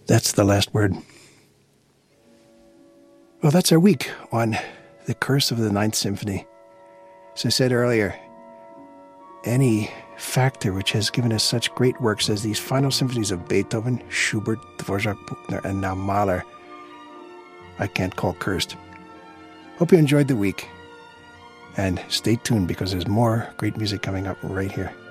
That's the last word. Well, that's our week on The Curse of the Ninth Symphony. As I said earlier, any factor which has given us such great works as these final symphonies of Beethoven, Schubert, Dvorak, Bruckner, and now Mahler, I can't call cursed. Hope you enjoyed the week, and stay tuned because there's more great music coming up right here.